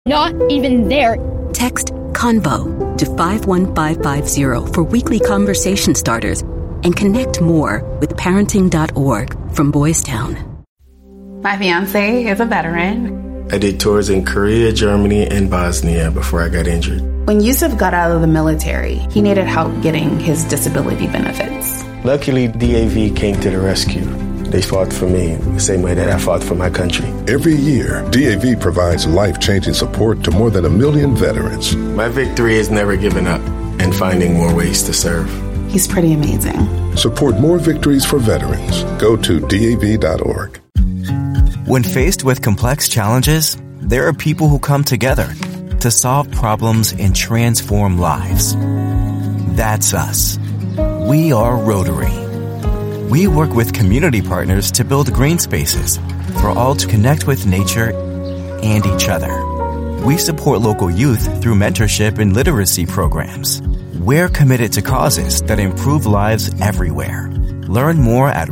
Not even there. Text CONVO to 51550 for weekly conversation starters and connect more with parenting.org from Boys Town. My fiance is a veteran. I did tours in Korea, Germany, and Bosnia before I got injured. When Yusuf got out of the military, he needed help getting his disability benefits. Luckily, DAV came to the rescue. They fought for me the same way that I fought for my country. Every year, DAV provides life-changing support to more than 1 million veterans. My victory is never giving up and finding more ways to serve. He's pretty amazing. Support more victories for veterans. Go to DAV.org. When faced with complex challenges, there are people who come together to solve problems and transform lives. That's us. We are Rotary. We work with community partners to build green spaces for all to connect with nature and each other. We support local youth through mentorship and literacy programs. We're committed to causes that improve lives everywhere. Learn more at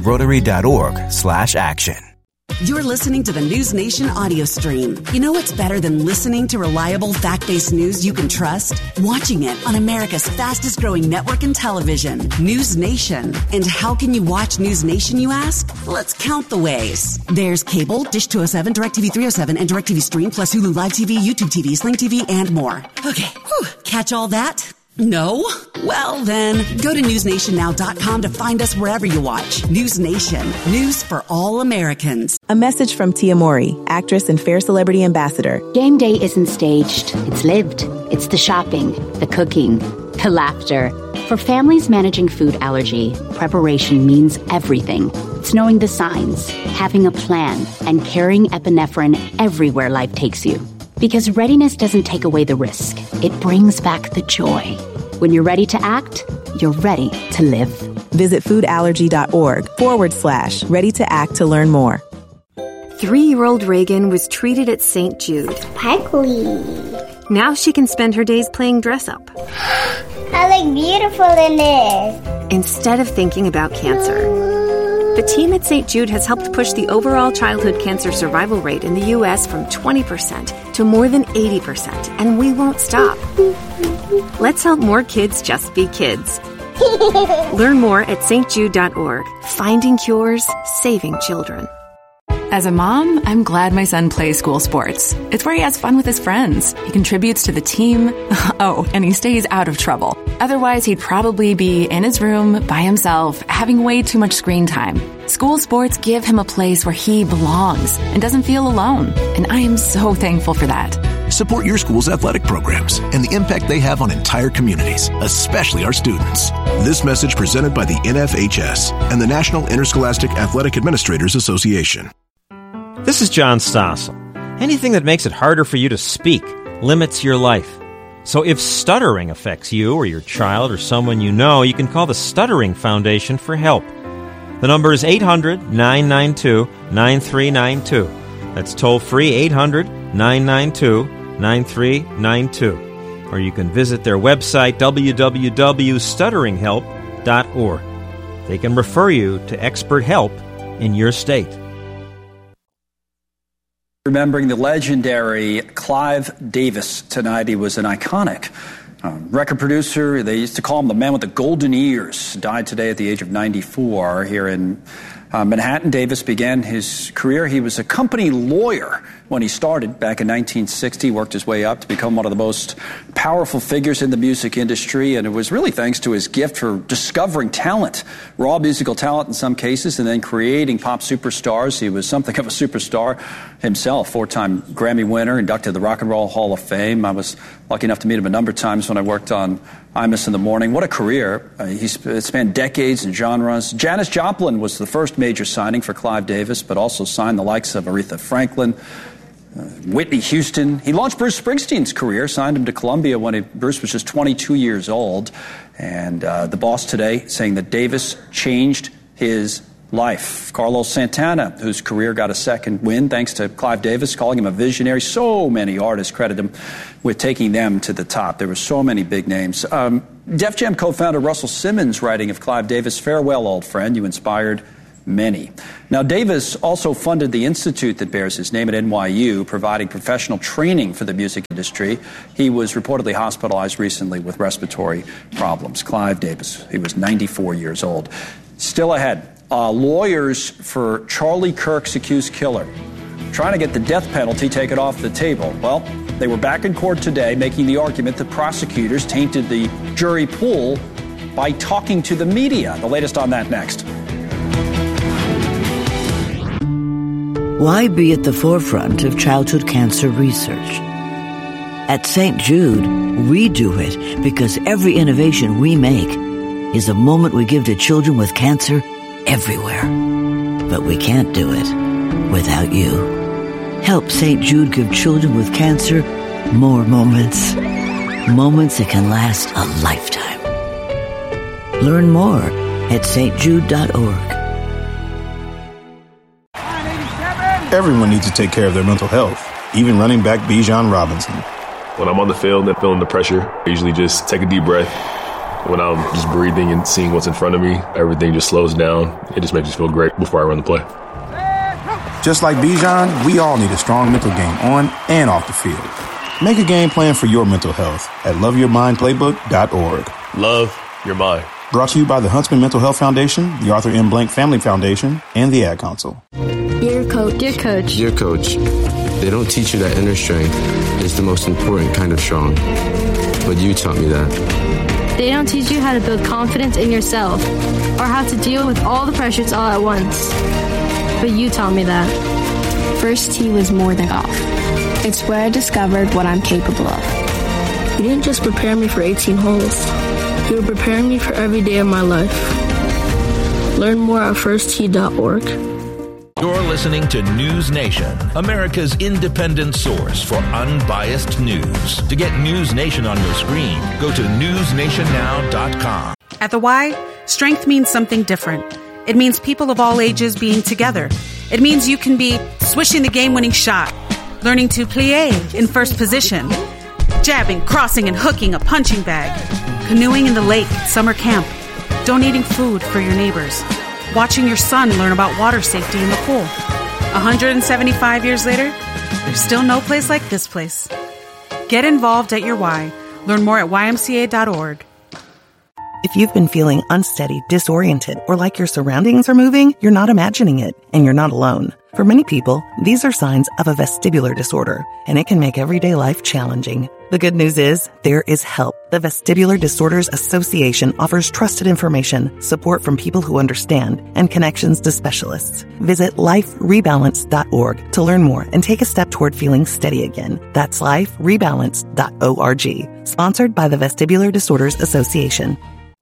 Rotary.org/action. You're listening to the News Nation audio stream. You know what's better than listening to reliable, fact-based news you can trust? Watching it on America's fastest-growing network in television, News Nation. And how can you watch News Nation, you ask? Let's count the ways. There's cable, Dish 207, DirecTV 307, and DirecTV Stream, plus Hulu Live TV, YouTube TV, Sling TV, and more. Okay, catch all that? No? Well, then, go to newsnationnow.com to find us wherever you watch. News Nation. News for all Americans. A message from Tia Mowry, actress and Fair Celebrity Ambassador. Game day isn't staged. It's lived. It's the shopping, the cooking, the laughter. For families managing food allergy, preparation means everything. It's knowing the signs, having a plan, and carrying epinephrine everywhere life takes you. Because readiness doesn't take away the risk. It brings back the joy. When you're ready to act, you're ready to live. Visit foodallergy.org/ready to act to learn more. 3-year-old Reagan was treated at St. Jude. Sparkly. Now she can spend her days playing dress up. I look beautiful in this. Instead of thinking about cancer. The team at St. Jude has helped push the overall childhood cancer survival rate in the U.S. from 20% to more than 80%, and we won't stop. Let's help more kids just be kids. Learn more at stjude.org. Finding cures, saving children. As a mom, I'm glad my son plays school sports. It's where he has fun with his friends. He contributes to the team. Oh, and he stays out of trouble. Otherwise, he'd probably be in his room by himself, having way too much screen time. School sports give him a place where he belongs and doesn't feel alone. And I am so thankful for that. Support your school's athletic programs and the impact they have on entire communities, especially our students. This message presented by the NFHS and the National Interscholastic Athletic Administrators Association. This is John Stossel. Anything that makes it harder for you to speak limits your life. So if stuttering affects you or your child or someone you know, you can call the Stuttering Foundation for help. The number is 800-992-9392. That's toll-free 800-992-9392. Or you can visit their website, www.stutteringhelp.org. They can refer you to expert help in your state. Remembering the legendary Clive Davis tonight. He was an iconic record producer. They used to call him the man with the golden ears. Died today at the age of 94 here in Manhattan. Davis began his career. He was a company lawyer when he started back in 1960, worked his way up to become one of the most powerful figures in the music industry, and it was really thanks to his gift for discovering talent, raw musical talent in some cases, and then creating pop superstars. He was something of a superstar himself, 4-time Grammy winner, inducted to the Rock and Roll Hall of Fame. I was lucky enough to meet him a number of times when I worked on Imus in the Morning. What a career. He spanned decades and genres. Janis Joplin was the first major signing for Clive Davis, but also signed the likes of Aretha Franklin, Whitney Houston. He launched Bruce Springsteen's career, signed him to Columbia when Bruce was just 22 years old. And the boss today saying that Davis changed his life. Carlos Santana, whose career got a second win thanks to Clive Davis, calling him a visionary. So many artists credit him with taking them to the top. There were so many big names. Def Jam co-founder Russell Simmons writing of Clive Davis, "Farewell, old friend. You inspired many. Now, Davis also funded the institute that bears his name at NYU, providing professional training for the music industry. He was reportedly hospitalized recently with respiratory problems. Clive Davis, he was 94 years old. Still ahead, lawyers for Charlie Kirk's accused killer trying to get the death penalty taken off the table. Well, they were back in court today making the argument that prosecutors tainted the jury pool by talking to the media. The latest on that next. Why be at the forefront of childhood cancer research? At St. Jude, we do it because every innovation we make is a moment we give to children with cancer everywhere. But we can't do it without you. Help St. Jude give children with cancer more moments. Moments that can last a lifetime. Learn more at stjude.org. Everyone needs to take care of their mental health, even running back Bijan Robinson. When I'm on the field and feeling the pressure, I usually just take a deep breath. When I'm just breathing and seeing what's in front of me, everything just slows down. It just makes me feel great before I run the play. Just like Bijan, we all need a strong mental game on and off the field. Make a game plan for your mental health at loveyourmindplaybook.org. Love your mind. Brought to you by the Huntsman Mental Health Foundation, the Arthur M. Blank Family Foundation, and the Ad Council. Dear Coach. Dear Coach. Dear Coach, they don't teach you that inner strength is the most important kind of strong. But you taught me that. They don't teach you how to build confidence in yourself or how to deal with all the pressures all at once. But you taught me that. First tee was more than golf. It's where I discovered what I'm capable of. You didn't just prepare me for 18 holes. You were preparing me for every day of my life. Learn more at firsttee.org. You're listening to News Nation, America's independent source for unbiased news. To get News Nation on your screen, go to newsnationnow.com. At the Y, strength means something different. It means people of all ages being together. It means you can be swishing the game-winning shot, learning to plie in first position, jabbing, crossing, and hooking a punching bag, canoeing in the lake at summer camp, donating food for your neighbors, watching your son learn about water safety in the pool. 175 years later, there's still no place like this place. Get involved at your Y. Learn more at ymca.org. If you've been feeling unsteady, disoriented, or like your surroundings are moving, you're not imagining it, and you're not alone. For many people, these are signs of a vestibular disorder, and it can make everyday life challenging. The good news is, there is help. The Vestibular Disorders Association offers trusted information, support from people who understand, and connections to specialists. Visit liferebalance.org to learn more and take a step toward feeling steady again. That's liferebalance.org. Sponsored by the Vestibular Disorders Association.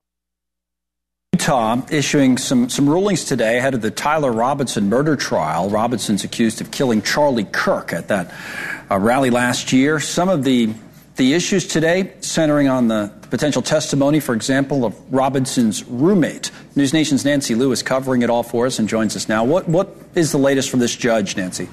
Utah issuing some rulings today ahead of the Tyler Robinson murder trial. Robinson's accused of killing Charlie Kirk at that rally last year. Some of the issues today centering on the potential testimony, for example, of Robinson's roommate. News Nation's Nancy Liu is covering it all for us and joins us now. What is the latest from this judge, Nancy?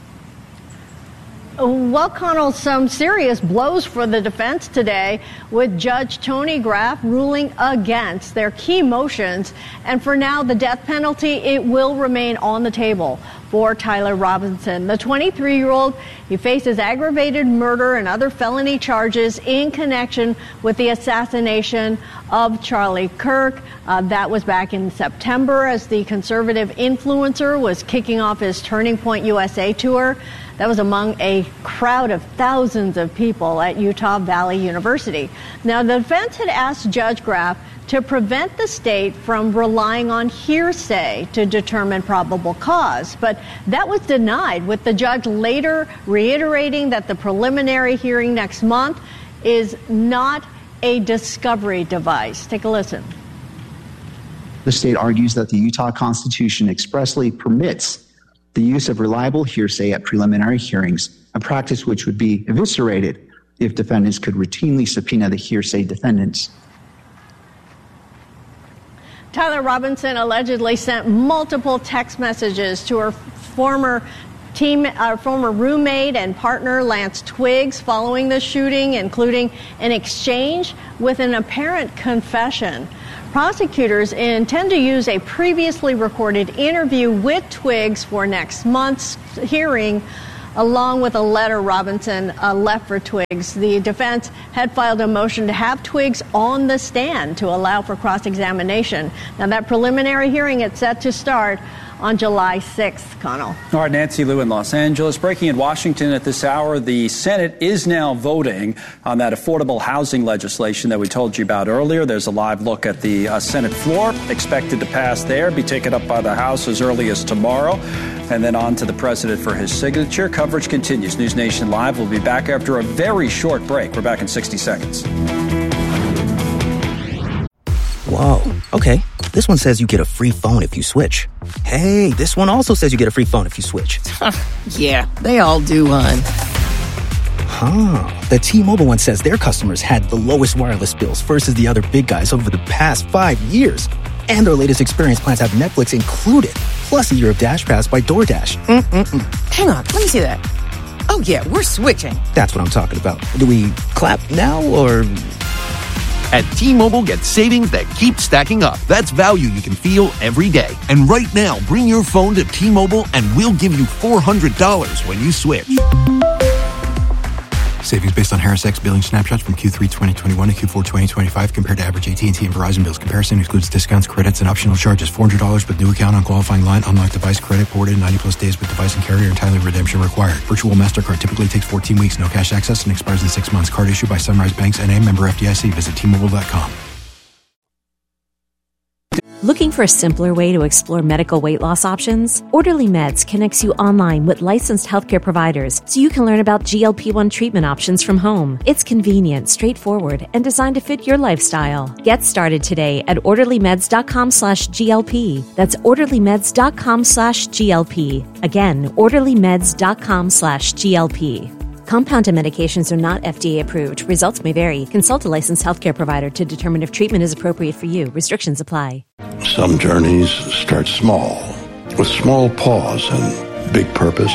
Well, Connell, some serious blows for the defense today with Judge Tony Graff ruling against their key motions. And for now, the death penalty, it will remain on the table for Tyler Robinson. The 23-year-old, he faces aggravated murder and other felony charges in connection with the assassination of Charlie Kirk. That was back in September as the conservative influencer was kicking off his Turning Point USA tour. That was among a crowd of thousands of people at Utah Valley University. Now, the defense had asked Judge Graff to prevent the state from relying on hearsay to determine probable cause. But that was denied, with the judge later reiterating that the preliminary hearing next month is not a discovery device. Take a listen. The state argues that the Utah Constitution expressly permits the use of reliable hearsay at preliminary hearings, a practice which would be eviscerated if defendants could routinely subpoena the hearsay defendants. Tyler Robinson allegedly sent multiple text messages to her former roommate and partner Lance Twiggs following the shooting, including an exchange with an apparent confession. Prosecutors intend to use a previously recorded interview with Twiggs for next month's hearing, along with a letter Robinson left for Twiggs. The defense had filed a motion to have Twiggs on the stand to allow for cross-examination. Now, that preliminary hearing is set to start on July 6th, Connell. All right, Nancy Liu in Los Angeles. Breaking in Washington at this hour, the Senate is now voting on that affordable housing legislation that we told you about earlier. There's a live look at the Senate floor, expected to pass there, be taken up by the House as early as tomorrow, and then on to the president for his signature. Coverage continues. News Nation Live will be back after a very short break. We're back in 60 seconds. Whoa, okay. This one says you get a free phone if you switch. Hey, this one also says you get a free phone if you switch. Yeah, they all do, hon. The T-Mobile one says their customers had the lowest wireless bills versus the other big guys over the past 5 years. And their latest experience plans have Netflix included, plus a year of Dash Pass by DoorDash. Hang on, let me see that. Oh, yeah, we're switching. That's what I'm talking about. Do we clap now, or... At T-Mobile, get savings that keep stacking up. That's value you can feel every day. And right now, bring your phone to T-Mobile and we'll give you $400 when you switch. Savings based on Harris X billing snapshots from Q3 2021 to Q4 2025 compared to average AT&T and Verizon bills. Comparison excludes discounts, credits, and optional charges. $400 with new account on qualifying line. Unlocked device credit ported 90-plus days with device and carrier. Entirely redemption required. Virtual MasterCard typically takes 14 weeks. No cash access and expires in 6 months. Card issued by Sunrise Banks N.A. member FDIC. Visit T-Mobile.com. Looking for a simpler way to explore medical weight loss options? Orderly Meds connects you online with licensed healthcare providers so you can learn about GLP-1 treatment options from home. It's convenient, straightforward, and designed to fit your lifestyle. Get started today at orderlymeds.com/GLP. That's orderlymeds.com/GLP. Again, orderlymeds.com/GLP. Compounded medications are not FDA approved. Results may vary. Consult a licensed healthcare provider to determine if treatment is appropriate for you. Restrictions apply. Some journeys start small, with small pause and big purpose.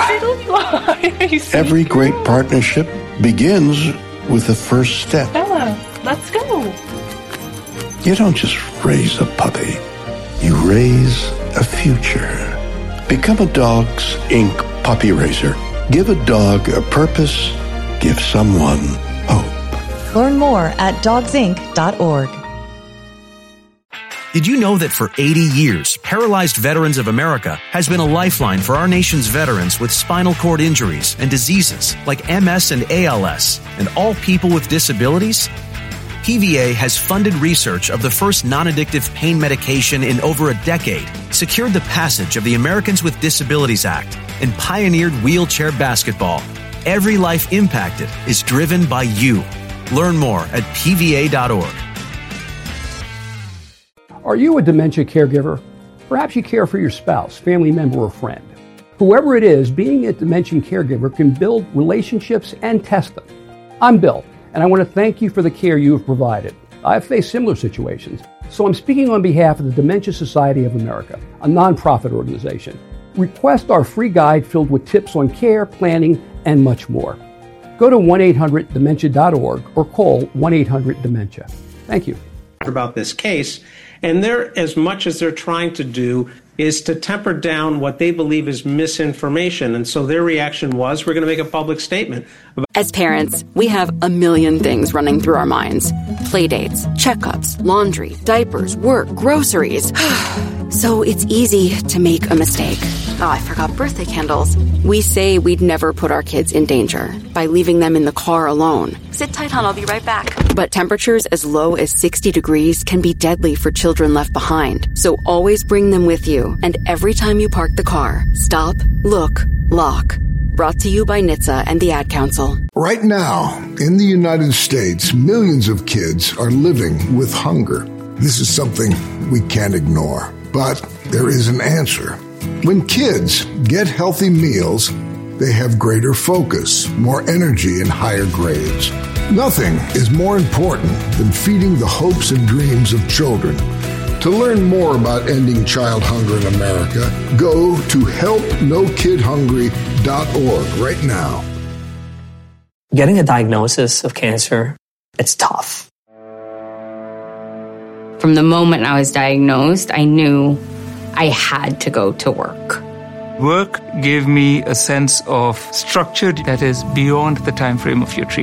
Every great partnership begins with the first step. Bella, let's go. You don't just raise a puppy. You raise a future. Become a Dogs Inc. puppy raiser. Give a dog a purpose. Give someone hope. Learn more at dogsinc.org. Did you know that for 80 years, Paralyzed Veterans of America has been a lifeline for our nation's veterans with spinal cord injuries and diseases like MS and ALS, and all people with disabilities? PVA has funded research of the first non-addictive pain medication in over a decade, secured the passage of the Americans with Disabilities Act, and pioneered wheelchair basketball. Every life impacted is driven by you. Learn more at pva.org. Are you a dementia caregiver? Perhaps you care for your spouse, family member, or friend. Whoever it is, being a dementia caregiver can build relationships and test them. I'm Bill, and I want to thank you for the care you have provided. I've faced similar situations, so I'm speaking on behalf of the Dementia Society of America, a nonprofit organization. Request our free guide filled with tips on care, planning, and much more. Go to 1-800-DEMENTIA.org or call 1-800-DEMENTIA. Thank you. About this case, and they're, as much as they're trying to do is to temper down what they believe is misinformation. And so their reaction was, we're going to make a public statement. As parents, we have a million things running through our minds. Playdates, checkups, laundry, diapers, work, groceries. So it's easy to make a mistake. Oh, I forgot birthday candles. We say we'd never put our kids in danger by leaving them in the car alone. Sit tight, hon. I'll be right back. But temperatures as low as 60 degrees can be deadly for children left behind. So always bring them with you. And every time you park the car, stop, look, lock. Brought to you by NHTSA and the Ad Council. Right now, in the United States, millions of kids are living with hunger. This is something we can't ignore. But there is an answer. When kids get healthy meals, they have greater focus, more energy, and higher grades. Nothing is more important than feeding the hopes and dreams of children. To learn more about ending child hunger in America, go to helpnokidhungry.org right now. Getting a diagnosis of cancer, it's tough. From the moment I was diagnosed, I knew I had to go to work. Work gave me a sense of structure that is beyond the time frame of your treatment.